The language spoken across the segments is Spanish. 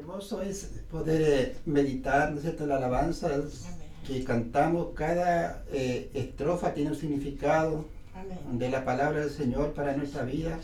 Hermoso es poder meditar, ¿no es cierto?, la alabanza que cantamos. Cada estrofa tiene un significado. Amén. De la palabra del Señor para nuestra vida.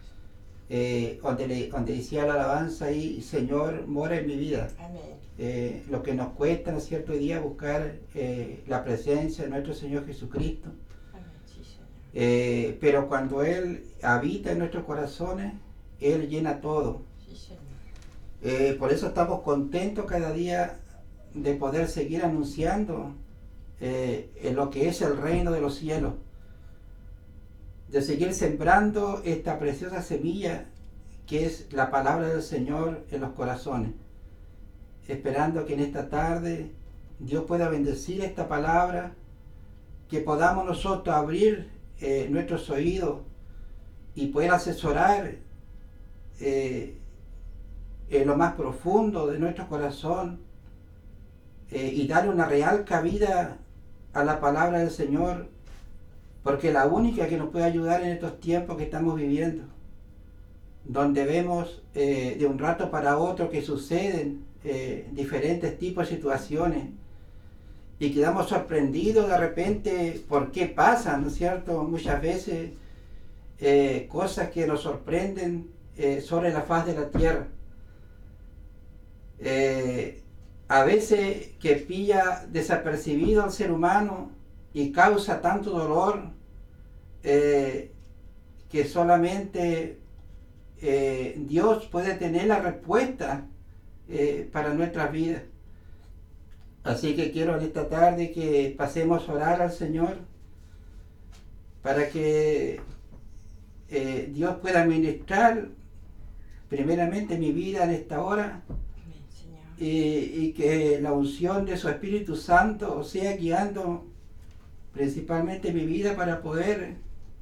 Donde decía la alabanza ahí, Señor, mora en mi vida. Amén. Lo que nos cuesta, ¿no es cierto?, hoy día buscar la presencia de nuestro Señor Jesucristo. Amén. Sí, Señor. Pero cuando Él habita en nuestros corazones, Él llena todo. Sí, Señor. Por eso estamos contentos cada día de poder seguir anunciando en lo que es el reino de los cielos, de seguir sembrando esta preciosa semilla que es la palabra del Señor en los corazones, esperando que en esta tarde Dios pueda bendecir esta palabra, que podamos nosotros abrir nuestros oídos y poder asesorar en lo más profundo de nuestro corazón y dar una real cabida a la palabra del Señor, porque la única que nos puede ayudar en estos tiempos que estamos viviendo, donde vemos de un rato para otro que suceden diferentes tipos de situaciones y quedamos sorprendidos de repente por qué pasan, ¿no es cierto? Muchas veces cosas que nos sorprenden sobre la faz de la tierra. A veces que pilla desapercibido al ser humano y causa tanto dolor que solamente Dios puede tener la respuesta para nuestras vidas. Así que quiero en esta tarde que pasemos a orar al Señor para que Dios pueda ministrar primeramente mi vida en esta hora. Y que la unción de su Espíritu Santo sea guiando principalmente mi vida para poder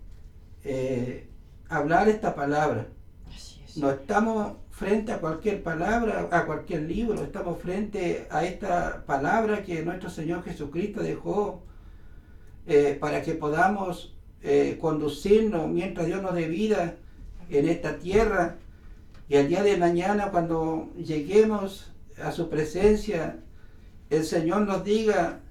hablar esta palabra. No estamos frente a cualquier palabra, a cualquier libro, estamos frente a esta palabra que nuestro Señor Jesucristo dejó para que podamos conducirnos mientras Dios nos dé vida en esta tierra, y el día de mañana cuando lleguemos a su presencia, el Señor nos diga: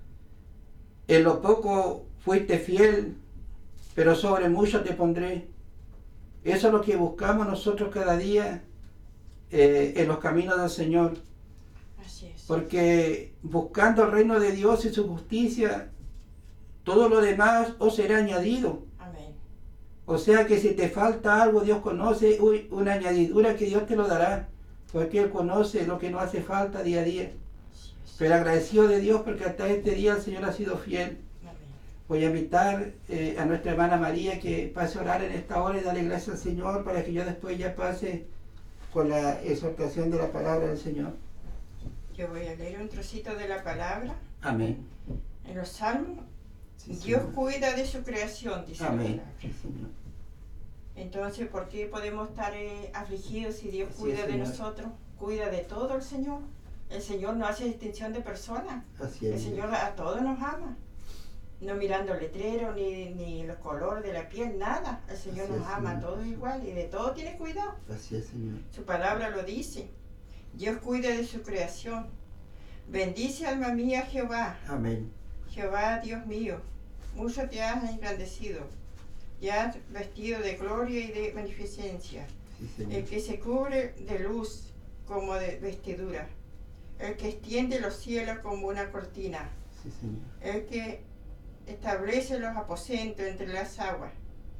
en lo poco fuiste fiel, pero sobre mucho te pondré. Eso es lo que buscamos nosotros cada día en los caminos del Señor. Así es. Porque buscando el reino de Dios y su justicia, todo lo demás os será añadido. Amén. O sea que si te falta algo, Dios conoce una añadidura que Dios te lo dará, porque Él conoce lo que nos hace falta día a día. Pero agradecido de Dios porque hasta este día el Señor ha sido fiel. Amén. Voy a invitar a nuestra hermana María que pase a orar en esta hora y darle gracias al Señor para que yo después ya pase con la exhortación de la palabra del Señor. Yo voy a leer un trocito de la palabra. Amén. En los Salmos, Sí, Dios Señor. cuida de su creación, dice Amén. la palabra. Sí, Señor. Entonces, ¿por qué podemos estar afligidos si Dios Así cuida es, de Señor. nosotros? Cuida de todo el Señor. El Señor no hace distinción de personas. Así El es. Señor a todos nos ama. No mirando letrero, ni los colores de la piel, nada. El Señor Así nos es, ama a Señor. todos igual y de todo tiene cuidado. Así es, Señor. Su palabra lo dice. Dios cuida de su creación. Bendice, alma mía, Jehová. Amén. Jehová, Dios mío, mucho te has engrandecido. Te has vestido de gloria y de magnificencia. Sí, Señor. El que se cubre de luz como de vestidura. El que extiende los cielos como una cortina. Sí, Señor. El que establece los aposentos entre las aguas.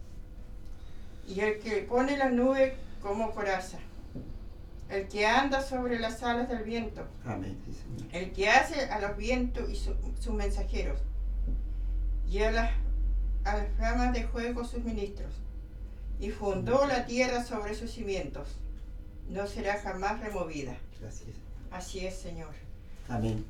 Y el que pone la nube como coraza. El que anda sobre las alas del viento. Amén. Sí, Señor. El que hace a los vientos y sus mensajeros. Y a las flamas de fuego sus ministros. Y fundó la tierra sobre sus cimientos. No será jamás removida. Gracias. Así es, Señor. Amén.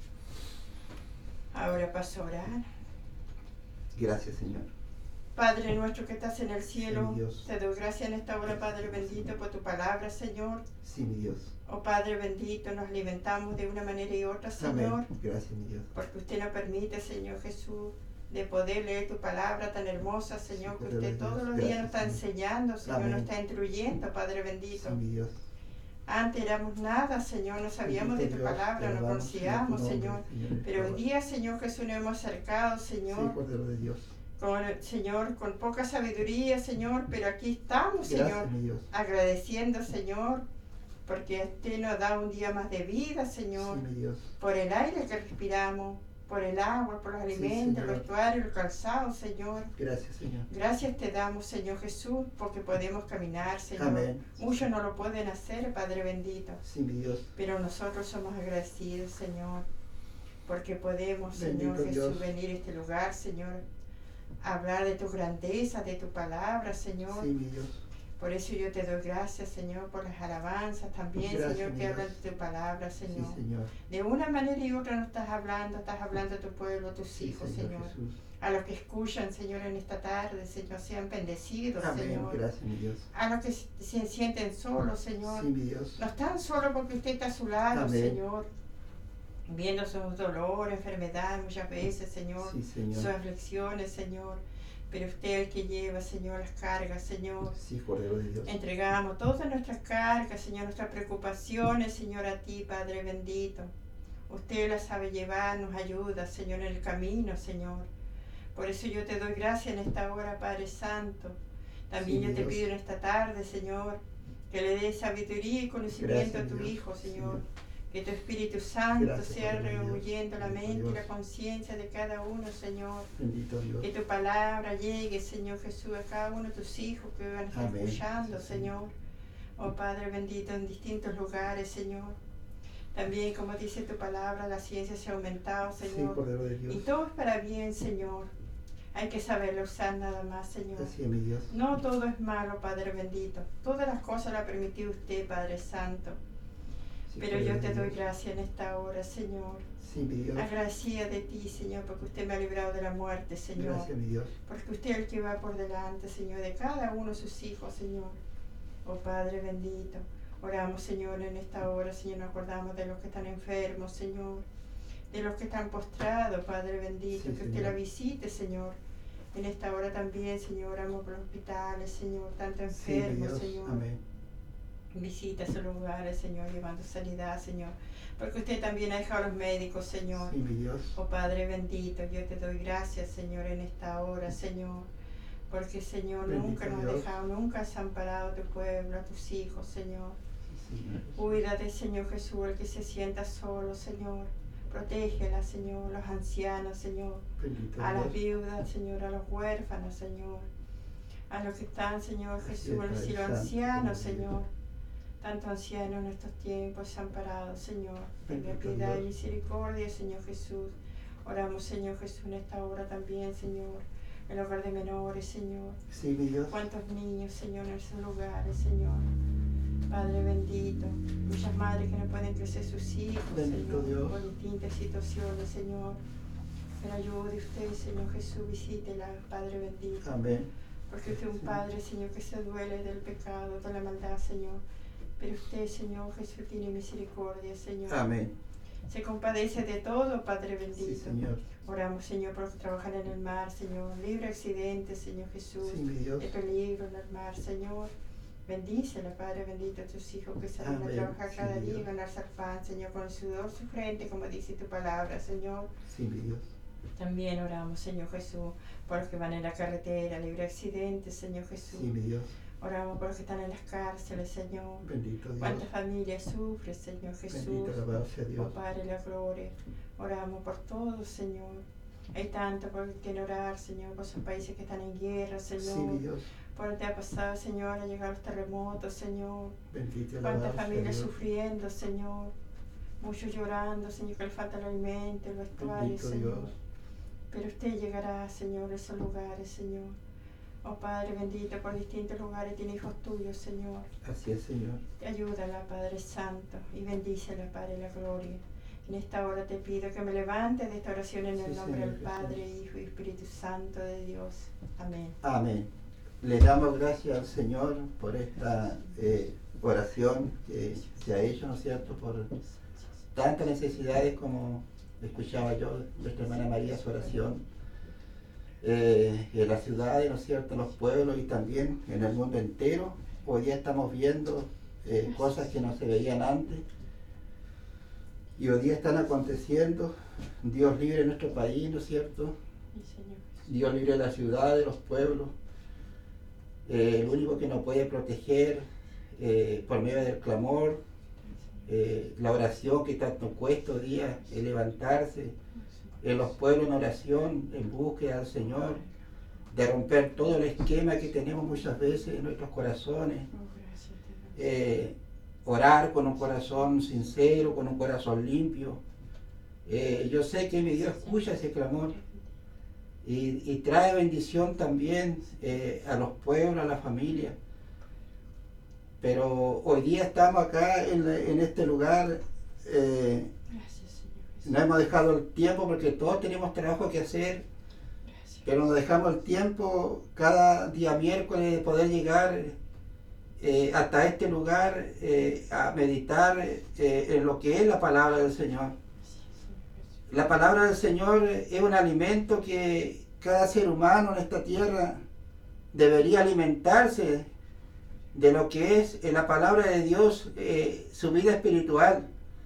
Ahora paso a orar. Gracias, Señor. Padre nuestro que estás en el cielo, Sí, Dios. te doy gracias en esta hora, Padre bendito, por tu palabra, Señor. Sí, mi Dios. Oh Padre bendito, nos alimentamos de una manera y otra, Señor, Amén. Gracias, mi Dios. porque usted nos permite, Señor Jesús, de poder leer tu palabra tan hermosa, Señor, que usted todos los días nos está enseñando, Señor, nos está instruyendo, Padre bendito. Sí, mi Dios. Antes éramos nada, Señor, no sabíamos de tu palabra, no conocíamos, Señor. Pero hoy día, Señor Jesús, nos hemos acercado, Señor. Sí, Cordero de Dios. Señor, con poca sabiduría, Señor, pero aquí estamos, Señor, agradeciendo, Señor, porque usted nos da un día más de vida, Señor, sí, mi Dios. Por el aire que respiramos, por el agua, por los alimentos, el vestuario, el calzado, Señor. Gracias, Señor. Gracias te damos, Señor Jesús, porque podemos caminar, Señor. Amén. Muchos no lo pueden hacer, Padre bendito. Sí, mi Dios. Pero nosotros somos agradecidos, Señor, porque podemos, Bendito Señor Jesús, Dios. venir a este lugar, Señor, hablar de tu grandeza, de tu palabra, Señor. Sí, mi Dios. Por eso yo te doy gracias, Señor, por las alabanzas también, Gracias, Señor, que Dios. hablan de tu palabra, Señor. Sí, Señor. De una manera y otra nos estás hablando a tu pueblo, a tus Sí, hijos, Señor Señor. Jesús. A los que escuchan, Señor, en esta tarde, Señor, sean bendecidos, Amén. Señor. Gracias, mi Dios. A los que se sienten solos, Señor. Sí, mi Dios. No están solos porque usted está a su lado, Amén. Señor. Viendo sus dolores, enfermedades muchas veces, Señor. Sí, Señor. Sus aflicciones, Señor. Pero usted es el que lleva, Señor, las cargas, Señor. Sí, Cordero de Dios. Entregamos todas nuestras cargas, Señor, nuestras preocupaciones, Señor, a ti, Padre bendito. Usted las sabe llevar, nos ayuda, Señor, en el camino, Señor. Por eso yo te doy gracias en esta hora, Padre Santo. También Sí, yo te Dios. pido en esta tarde, Señor, que le des sabiduría y conocimiento Gracias, a tu Dios. Hijo, Señor. Sí. Que tu Espíritu Santo Gracias, sea Padre Dios. removiendo la Bendito mente y la Dios. conciencia de cada uno, Señor. Bendito Dios. Que tu palabra llegue, Señor Jesús, a cada uno de tus hijos que van a estar Amén. escuchando, Sí, Señor. Oh Padre bendito, en distintos lugares, Señor. También, como dice tu palabra, la ciencia se ha aumentado, Sí, Señor. Cordero de Dios. Y todo es para bien, Señor. Hay que saberlo usar nada más, Señor. Así es, mi Dios. No todo es malo, Padre bendito. Todas las cosas las permitió usted, Padre Santo. Sí, Pero Cordero yo de te doy Dios. gracias en esta hora, Señor. Sí, mi Dios. Agradecida de ti, Señor, porque usted me ha librado de la muerte, Señor. Gracias, mi Dios. Porque usted es el que va por delante, Señor, de cada uno de sus hijos, Señor. Oh Padre bendito. Oramos, Señor, en esta hora, Señor, nos acordamos de los que están enfermos, Señor. De los que están postrados, Padre bendito. Sí, que usted Señor. la visite, Señor. En esta hora también, Señor, oramos por los hospitales, Señor, tanto Sí, mi enfermos, Dios. Señor. Amén. Visita esos lugares, Señor, llevando sanidad, Señor. Porque usted también ha dejado a los médicos, Señor. Sí, mi Dios. Oh Padre bendito, yo te doy gracias, Señor, en esta hora, Señor. Porque, Señor, Bendito nunca nos has Dios. dejado, nunca has amparado a tu pueblo, a tus hijos, Señor. Sí, Señor. Cuídate, Señor Jesús, el que se sienta solo, Señor. Protégela, Señor, los ancianos, Señor. Bendito A las Dios. viudas, Señor, a los huérfanos, Señor. A los que están, Señor Así Jesús, es, en el Padre cielo Santo, ancianos, Señor. Señor. Tanto ancianos en estos tiempos amparados, Señor. Tenga Bendito piedad y Dios. misericordia, Señor Jesús. Oramos, Señor Jesús, en esta hora también, Señor. En el hogar de menores, Señor. Sí, mi Dios. Cuántos niños, Señor, en esos lugares, Señor. Padre bendito. Muchas madres que no pueden crecer sus hijos, Bendito Señor. Dios. Por distintas situaciones, Señor. Pero ayude usted, Señor Jesús, visítela, Padre bendito. Amén. Porque usted es un Sí. Padre, Señor, que se duele del pecado, de la maldad, Señor. Pero usted, Señor Jesús, tiene misericordia, Señor. Amén. Se compadece de todo, Padre bendito. Sí, Señor. Oramos, Señor, por los que trabajan en el mar, Señor. Libre accidentes, Señor Jesús. Sí, mi Dios. De peligro en el mar, Señor. Bendícela, Padre bendito, a tus hijos que salen a Amén. trabajar Sí, cada mi día y Dios. ganarse el pan, Señor, con el sudor de su frente, como dice tu palabra, Señor. Sí, mi Dios. También oramos, Señor Jesús, por los que van en la carretera, libre accidentes, Señor Jesús. Sí, mi Dios. Oramos por los que están en las cárceles, Señor. Bendito Dios. Cuántas familias sufren, Señor Jesús. Bendito alabado sea Oh Dios. Padre, la gloria. Oramos por todos, Señor. Hay tanto por el que orar, Señor, por esos países que están en guerra, Señor. Sí, mi Dios. Por el que ha pasado, Señor, a llegar los terremotos, Señor. Bendito alabado Cuántas sea familias Dios. sufriendo, Señor. Muchos llorando, Señor, que les falta el alimento, el vestuario, Bendito Señor. Dios. Pero usted llegará, Señor, a esos lugares, Señor. Oh Padre bendito, por distintos lugares tiene hijos tuyos, Señor. Así es, Señor. Ayúdala, Padre Santo, y bendícela, Padre, la gloria. En esta hora te pido que me levantes de esta oración en el Sí, nombre Señor del Padre, Jesús. Hijo y Espíritu Santo de Dios. Amén. Amén. Le damos gracias al Señor por esta oración que se ha hecho, ¿no es cierto?, por tantas necesidades como escuchaba yo, nuestra hermana María, su oración, en las ciudades, ¿no es cierto?, en los pueblos y también en el mundo entero. Hoy día estamos viendo cosas que no se veían antes y hoy día están aconteciendo. Dios libre nuestro país, ¿no es cierto? Dios libre la ciudad, de los pueblos. El único que nos puede proteger por medio del clamor, la oración que tanto cuesta hoy día, es levantarse en los pueblos en oración, en búsqueda del Señor, de romper todo el esquema que tenemos muchas veces en nuestros corazones, orar con un corazón sincero, con un corazón limpio. Yo sé que mi Dios escucha ese clamor y trae bendición también a los pueblos, a la familia. Pero hoy día estamos acá en este lugar, no hemos dejado el tiempo porque todos tenemos trabajo que hacer, pero nos dejamos el tiempo cada día miércoles de poder llegar hasta este lugar a meditar en lo que es la palabra del Señor. La palabra del Señor es un alimento que cada ser humano en esta tierra debería alimentarse de lo que es la palabra de Dios, su vida espiritual.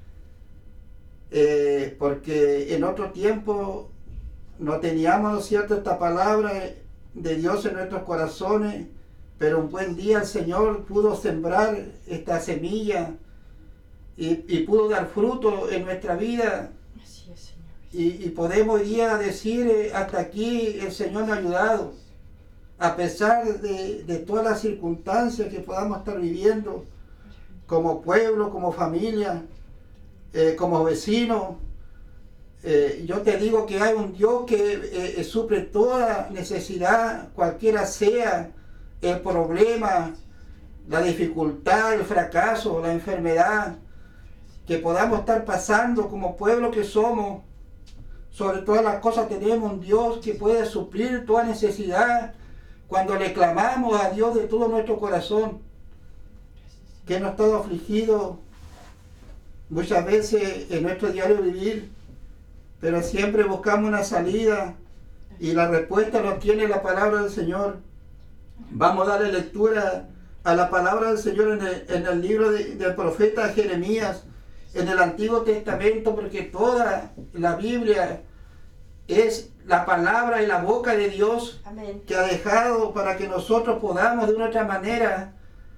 Porque en otro tiempo no teníamos, ¿no es cierto?, esta palabra de Dios en nuestros corazones, pero un buen día el Señor pudo sembrar esta semilla y pudo dar fruto en nuestra vida. Así es, Señor. Y podemos hoy día decir, hasta aquí el Señor nos ha ayudado, a pesar de todas las circunstancias que podamos estar viviendo, como pueblo, como familia, como vecinos. Yo te digo que hay un Dios que suple toda necesidad, cualquiera sea el problema, la dificultad, el fracaso, la enfermedad que podamos estar pasando como pueblo que somos. Sobre todas las cosas tenemos un Dios que puede suplir toda necesidad cuando le clamamos a Dios de todo nuestro corazón, que hemos estado afligidos muchas veces en nuestro diario vivir, pero siempre buscamos una salida y la respuesta la tiene la palabra del Señor. Vamos a darle lectura a la palabra del Señor en el libro del profeta Jeremías, en el Antiguo Testamento, porque toda la Biblia es la palabra y la boca de Dios. Amén. Que ha dejado para que nosotros podamos de una otra manera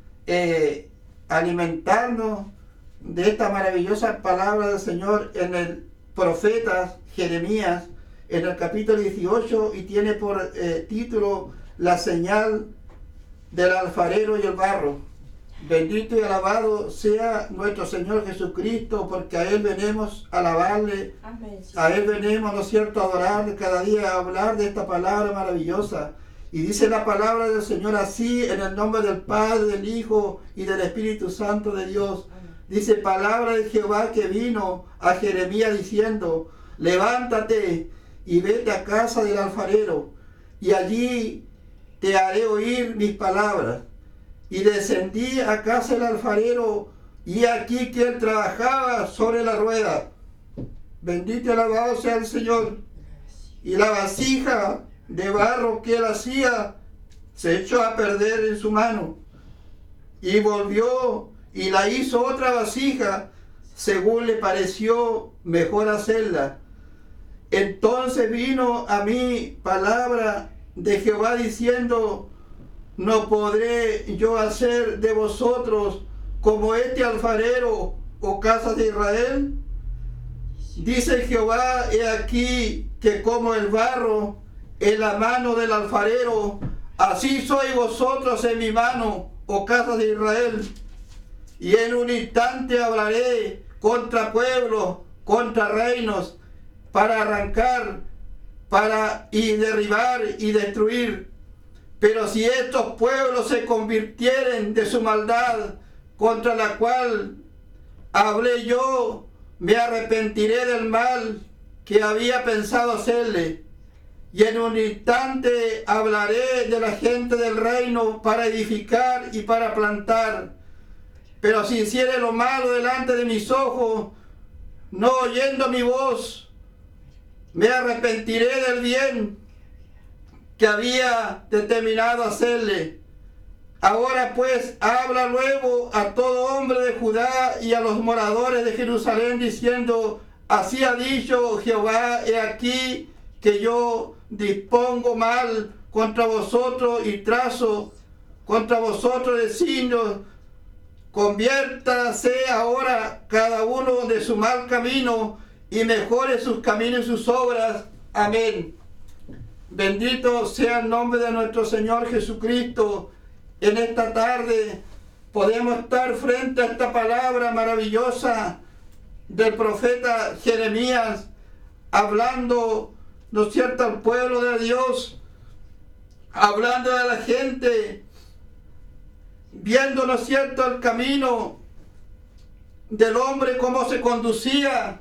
alimentarnos de esta maravillosa palabra del Señor en el profeta Jeremías, en el capítulo 18, y tiene por título La señal del alfarero y el barro. Bendito y alabado sea nuestro Señor Jesucristo, porque a Él venimos a alabarle. Amén. A Él venimos, ¿no es cierto?, a adorar cada día, a hablar de esta palabra maravillosa. Y dice la palabra del Señor así, en el nombre del Padre, del Hijo y del Espíritu Santo de Dios. Amén. Dice palabra de Jehová que vino a Jeremías diciendo: levántate y vete a casa del alfarero, y allí te haré oír mis palabras. Y descendí a casa del alfarero, y aquí que él trabajaba sobre la rueda. Bendito y alabado sea el Señor. Y la vasija de barro que él hacía se echó a perder en su mano. Y volvió y la hizo otra vasija, según le pareció mejor hacerla. Entonces vino a mí palabra de Jehová diciendo: ¿no podré yo hacer de vosotros como este alfarero, oh casa de Israel? Dice Jehová: he aquí que como el barro en la mano del alfarero, así sois vosotros en mi mano, oh casa de Israel. Y en un instante hablaré contra pueblos, contra reinos, para arrancar, y derribar y destruir. Pero si estos pueblos se convirtieren de su maldad, contra la cual hablé yo, me arrepentiré del mal que había pensado hacerle. Y en un instante hablaré de la gente del reino para edificar y para plantar. Pero si hiciere lo malo delante de mis ojos, no oyendo mi voz, me arrepentiré del bien que había determinado hacerle. Ahora pues habla luego a todo hombre de Judá y a los moradores de Jerusalén, diciendo: así ha dicho Jehová, he aquí que yo dispongo mal contra vosotros y trazo contra vosotros designios. Conviértase ahora cada uno de su mal camino y mejore sus caminos y sus obras. Amén. Bendito sea el nombre de nuestro Señor Jesucristo. En esta tarde podemos estar frente a esta palabra maravillosa del profeta Jeremías, hablando, ¿no es cierto?, al pueblo de Dios, hablando a la gente, viendo, ¿no es cierto?, el camino del hombre, cómo se conducía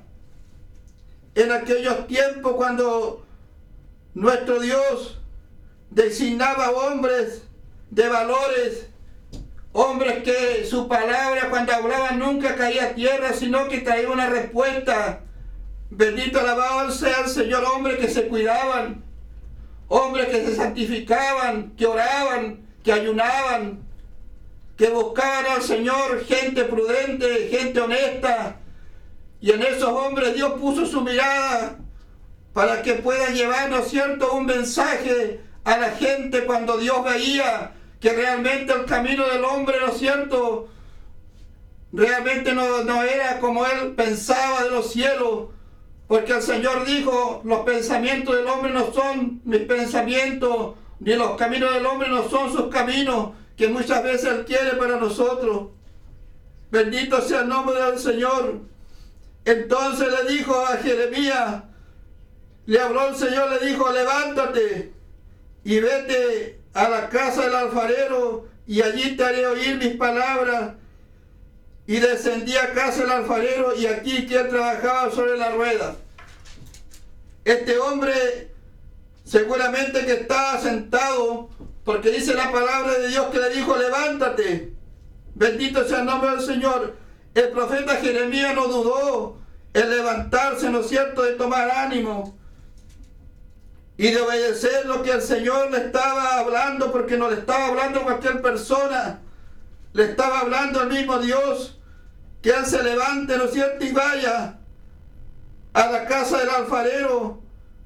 en aquellos tiempos cuando nuestro Dios designaba hombres de valores, hombres que su palabra cuando hablaban nunca caía a tierra, sino que traía una respuesta. Bendito alabado sea el Señor, hombres que se cuidaban, hombres que se santificaban, que oraban, que ayunaban, que buscaban al Señor, gente prudente, gente honesta. Y en esos hombres Dios puso su mirada para que puedan llevar, ¿no es cierto?, un mensaje a la gente cuando Dios veía que realmente el camino del hombre, ¿no es cierto?, realmente no era como él pensaba de los cielos, porque el Señor dijo: los pensamientos del hombre no son mis pensamientos, ni los caminos del hombre no son sus caminos, que muchas veces Él quiere para nosotros. Bendito sea el nombre del Señor. Entonces le dijo a Jeremías, le habló el Señor, le dijo: levántate y vete a la casa del alfarero, y allí te haré oír mis palabras. Y descendí a casa del alfarero, y aquí que él trabajaba sobre la rueda. Este hombre seguramente que estaba sentado, porque dice la palabra de Dios que le dijo: levántate. Bendito sea el nombre del Señor. El profeta Jeremías no dudó en levantarse, ¿no es cierto?, de tomar ánimo y de obedecer lo que el Señor le estaba hablando, porque no le estaba hablando a cualquier persona, le estaba hablando al mismo Dios. Que él se levante, ¿no es cierto?, y vaya a la casa del alfarero,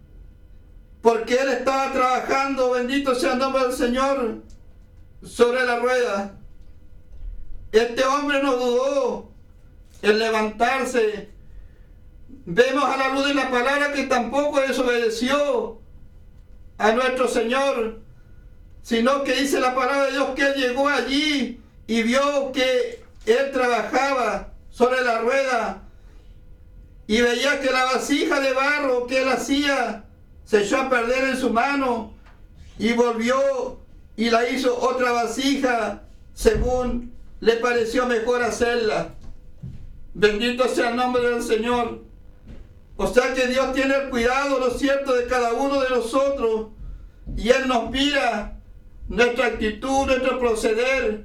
porque él estaba trabajando, bendito sea el nombre del Señor, sobre la rueda. Este hombre no dudó en levantarse. Vemos a la luz de la palabra que tampoco desobedeció a nuestro Señor, sino que dice la palabra de Dios que él llegó allí y vio que él trabajaba sobre la rueda y veía que la vasija de barro que él hacía se echó a perder en su mano, y volvió y la hizo otra vasija según le pareció mejor hacerla. Bendito sea el nombre del Señor. O sea que Dios tiene el cuidado, ¿no es cierto?, de cada uno de nosotros, y Él nos mira nuestra actitud, nuestro proceder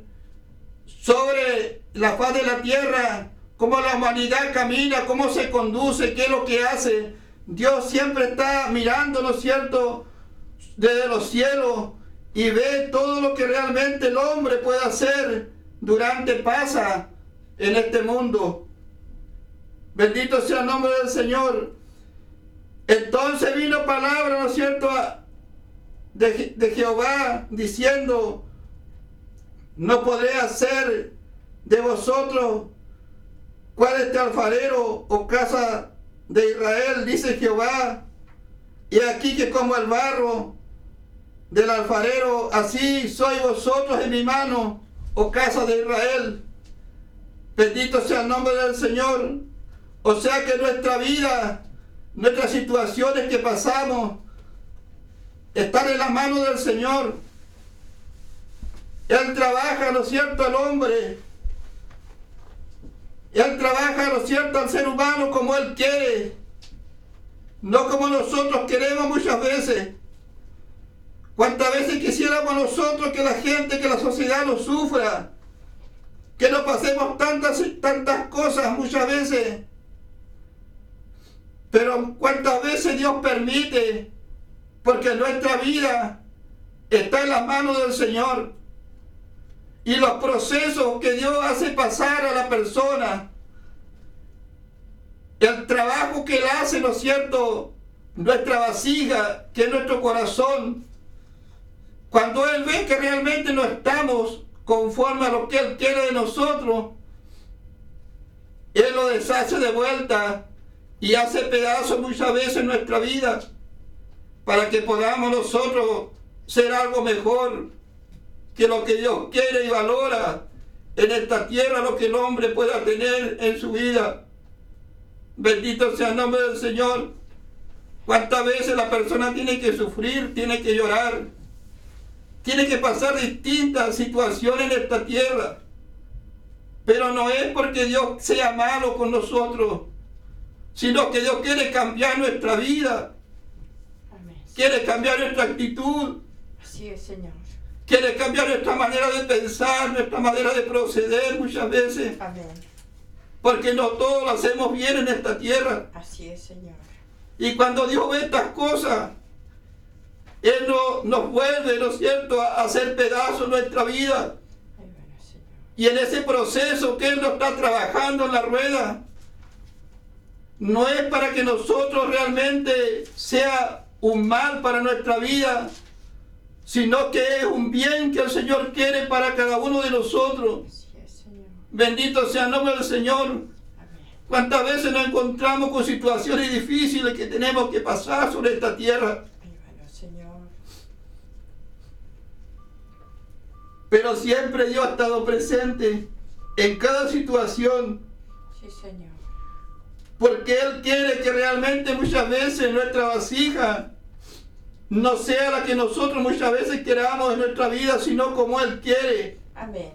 sobre la faz de la tierra, cómo la humanidad camina, cómo se conduce, qué es lo que hace. Dios siempre está mirando, ¿no es cierto?, desde los cielos, y ve todo lo que realmente el hombre puede hacer pasa en este mundo. Bendito sea el nombre del Señor. Entonces vino palabra, ¿no es cierto?, de Jehová, diciendo: no podré hacer de vosotros cuál este alfarero o casa de Israel, dice Jehová. Y aquí que como el barro del alfarero, así sois vosotros en mi mano, oh casa de Israel. Bendito sea el nombre del Señor. O sea que nuestra vida, nuestras situaciones que pasamos, están en las manos del Señor. Él trabaja, ¿no es cierto?, al hombre. Él trabaja, ¿no es cierto?, al ser humano como Él quiere, no como nosotros queremos muchas veces. ¿Cuántas veces quisiéramos nosotros que la gente, que la sociedad no sufra, que no pasemos tantas cosas muchas veces? Pero ¿cuántas veces Dios permite? Porque nuestra vida está en las manos del Señor. y los procesos que Dios hace pasar a la persona, el trabajo que Él hace, ¿no es cierto?, nuestra vasija, que es nuestro corazón, cuando Él ve que realmente no estamos conforme a lo que Él quiere de nosotros, Él lo deshace de vuelta y hace pedazos muchas veces en nuestra vida para que podamos nosotros ser algo mejor que lo que Dios quiere y valora en esta tierra, lo que el hombre pueda tener en su vida. Bendito sea el nombre del Señor. ¿Cuántas veces la persona tiene que sufrir, tiene que llorar, tiene que pasar distintas situaciones en esta tierra? Pero no es porque Dios sea malo con nosotros, sino que Dios quiere cambiar nuestra vida. Amén. Quiere cambiar nuestra actitud. Así es, Señor. Quiere cambiar nuestra manera de pensar, nuestra manera de proceder muchas veces. Amén. Porque no todos lo hacemos bien en esta tierra. Así es, Señor. Y cuando Dios ve estas cosas, Él nos vuelve, ¿no es cierto?, a hacer pedazos nuestra vida. Ay, bueno, Señor. Y en ese proceso que Él nos está trabajando en la rueda, no es para que nosotros realmente sea un mal para nuestra vida, sino que es un bien que el Señor quiere para cada uno de nosotros. Así es, Señor. Bendito sea el nombre del Señor. Amén. ¿Cuántas veces nos encontramos con situaciones difíciles que tenemos que pasar sobre esta tierra? Ay, bueno, Señor. Pero siempre Dios ha estado presente en cada situación, Sí, Señor. porque Él quiere que realmente muchas veces nuestra vasija no sea la que nosotros muchas veces queramos en nuestra vida, sino como Él quiere. Amén.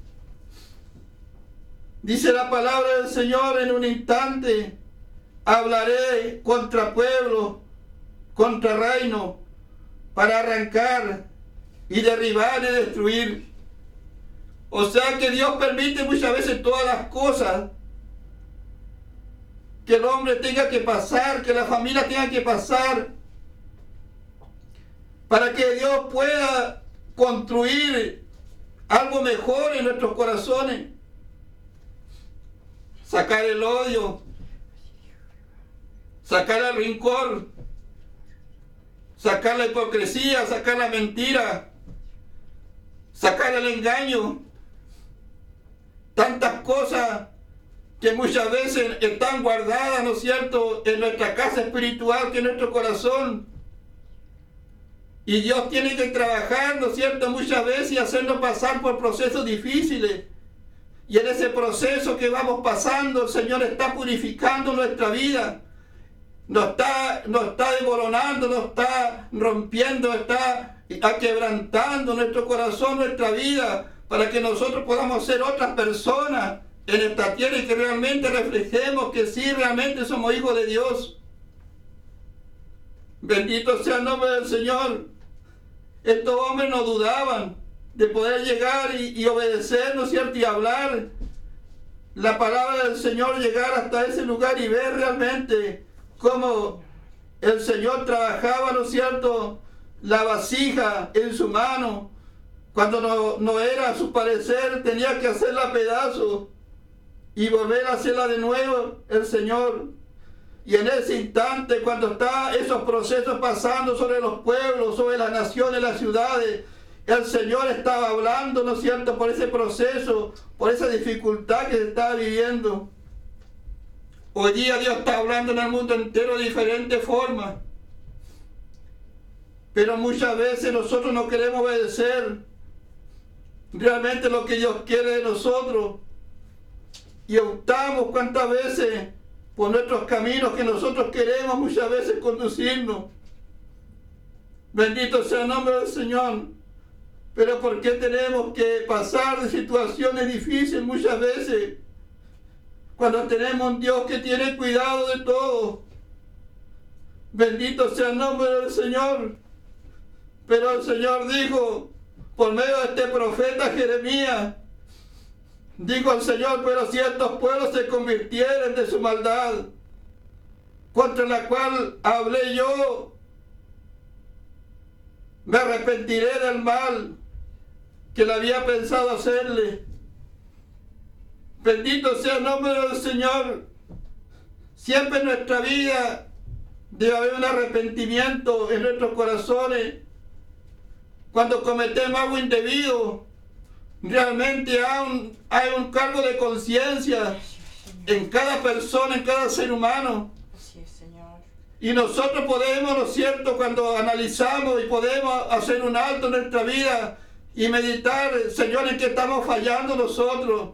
Dice la palabra del Señor: en un instante hablaré contra pueblo, contra reino, para arrancar y derribar y destruir. O sea que Dios permite muchas veces todas las cosas que el hombre tenga que pasar, que la familia tenga que pasar, para que Dios pueda construir algo mejor en nuestros corazones. Sacar el odio, sacar el rencor, sacar la hipocresía, sacar la mentira, sacar el engaño. Tantas cosas que muchas veces están guardadas, ¿no es cierto?, en nuestra casa espiritual, que es nuestro corazón. Y Dios tiene que trabajar, ¿no es cierto?, muchas veces y hacernos pasar por procesos difíciles. Y en ese proceso que vamos pasando, el Señor está purificando nuestra vida. Nos está desmoronando, nos está rompiendo, está quebrantando nuestro corazón, nuestra vida, para que nosotros podamos ser otras personas en esta tierra y que realmente reflejemos que sí, realmente somos hijos de Dios. Bendito sea el nombre del Señor. Estos hombres no dudaban de poder llegar y obedecer, ¿no es cierto?, y hablar la palabra del Señor, llegar hasta ese lugar y ver realmente cómo el Señor trabajaba, ¿no es cierto?, la vasija en su mano. Cuando no era a su parecer, tenía que hacerla a pedazos y volver a hacerla de nuevo el Señor. Y en ese instante, cuando está esos procesos pasando sobre los pueblos, sobre las naciones, las ciudades, el Señor estaba hablando, ¿no es cierto?, por ese proceso, por esa dificultad que se estaba viviendo. Hoy día Dios está hablando en el mundo entero de diferentes formas. Pero muchas veces nosotros no queremos obedecer realmente lo que Dios quiere de nosotros. Y optamos cuántas veces por nuestros caminos que nosotros queremos muchas veces conducirnos. Bendito sea el nombre del Señor. Pero ¿por qué tenemos que pasar de situaciones difíciles muchas veces? Cuando tenemos un Dios que tiene cuidado de todo. Bendito sea el nombre del Señor. Pero el Señor dijo, por medio de este profeta Jeremías, dijo el Señor: pero si estos pueblos se convirtieren de su maldad, contra la cual hablé yo, me arrepentiré del mal que Él había pensado hacerle. Bendito sea el nombre del Señor. Siempre en nuestra vida debe haber un arrepentimiento en nuestros corazones. Cuando cometemos algo indebido, realmente hay un cargo de conciencia en cada persona, en cada ser humano. Así es, Señor. Y nosotros podemos, ¿no es cierto?, cuando analizamos y podemos hacer un alto en nuestra vida y meditar, Señor, en qué estamos fallando nosotros,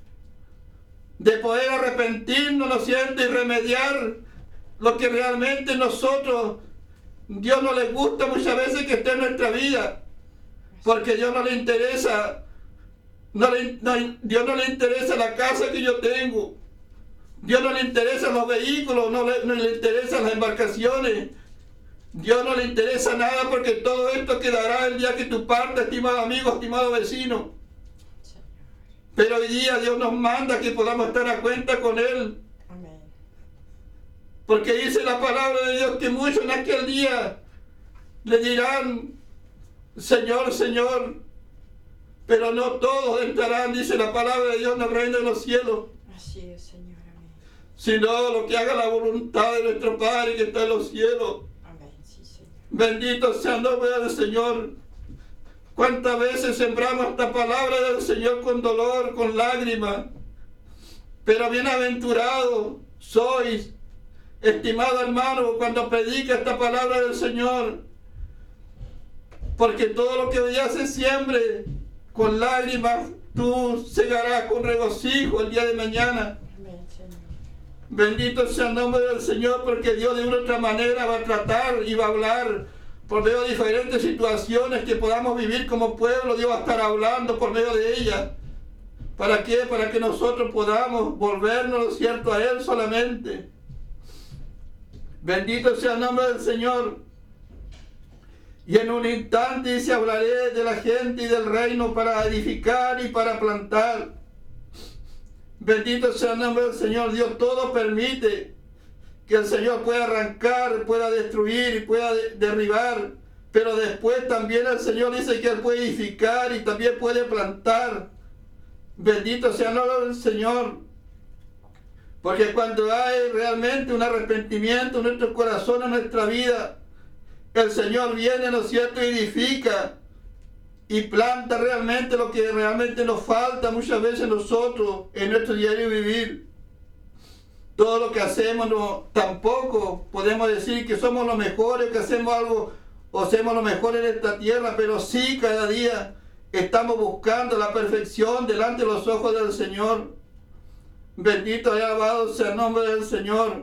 de poder arrepentirnos, ¿no es cierto?, y remediar lo que realmente nosotros, Dios no le gusta muchas veces que esté en nuestra vida, porque Dios no le interesa, Dios no le interesa la casa que yo tengo, Dios no le interesa los vehículos, no le interesan las embarcaciones, Dios no le interesa nada, porque todo esto quedará el día que tú partas, estimado amigo, estimado vecino. Pero hoy día Dios nos manda que podamos estar a cuenta con Él. Amén. Porque dice la palabra de Dios que muchos en aquel día le dirán, Señor, Señor, pero no todos entrarán, dice la palabra de Dios, en el reino de los cielos. Así es, Señor, amén. Sino lo que haga la voluntad de nuestro Padre que está en los cielos. Amén, sí, Señor. Bendito sea el nombre del Señor. ¿Cuántas veces sembramos esta palabra del Señor con dolor, con lágrimas? Pero bienaventurado sois, estimado hermano, cuando predica esta palabra del Señor. Porque todo lo que hoy día se siembre con lágrimas, tú segarás con regocijo el día de mañana. Amén, Señor. Bendito sea el nombre del Señor, porque Dios de una u otra manera va a tratar y va a hablar por medio de diferentes situaciones que podamos vivir como pueblo. Dios va a estar hablando por medio de ellas. ¿Para qué? Para que nosotros podamos volvernos, ¿cierto?, a Él solamente. Bendito sea el nombre del Señor. Y en un instante dice, hablaré de la gente y del reino para edificar y para plantar. Bendito sea el nombre del Señor. Dios todo permite que el Señor pueda arrancar, pueda destruir y pueda derribar, pero después también el Señor dice que Él puede edificar y también puede plantar. Bendito sea el nombre del Señor, porque cuando hay realmente un arrepentimiento en nuestro corazón, en nuestra vida, el Señor viene, ¿no es cierto?, y edifica y planta realmente lo que realmente nos falta muchas veces nosotros en nuestro diario vivir. Todo lo que hacemos tampoco podemos decir que somos los mejores, que hacemos algo o hacemos lo mejor en esta tierra, pero sí cada día estamos buscando la perfección delante de los ojos del Señor. Bendito y alabado sea el nombre del Señor.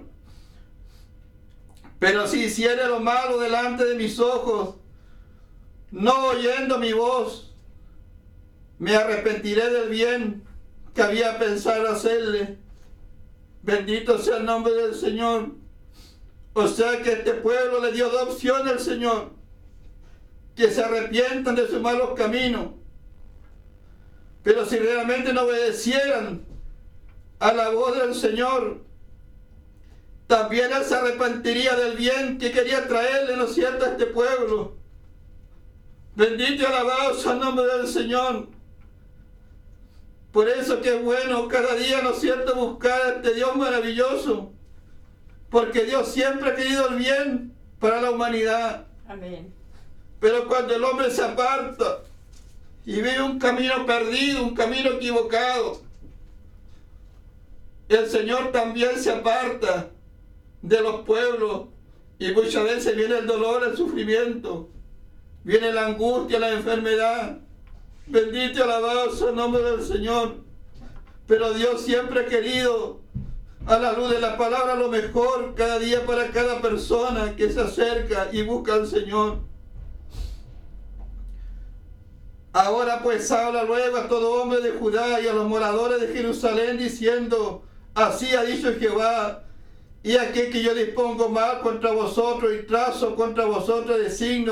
Pero si hiciere lo malo delante de mis ojos, no oyendo mi voz, me arrepentiré del bien que había pensado hacerle. Bendito sea el nombre del Señor. O sea que este pueblo le dio dos opciones al Señor: que se arrepientan de sus malos caminos. Pero si realmente no obedecieran a la voz del Señor, también Él se arrepentiría del bien que quería traerle, ¿no es cierto?, a este pueblo. Bendito y alabado sea el nombre del Señor. Por eso que es bueno cada día, ¿no es cierto?, buscar a este Dios maravilloso. Porque Dios siempre ha querido el bien para la humanidad. Amén. Pero cuando el hombre se aparta y vive un camino perdido, un camino equivocado, el Señor también se aparta de los pueblos. Y muchas veces viene el dolor, el sufrimiento, viene la angustia, la enfermedad. Bendito y alabado sea el nombre del Señor. Pero Dios siempre ha querido, a la luz de la palabra, lo mejor cada día para cada persona que se acerca y busca al Señor. Ahora pues habla luego a todo hombre de Judá y a los moradores de Jerusalén, diciendo: así ha dicho Jehová, y aquí que yo dispongo mal contra vosotros y trazo contra vosotros de signo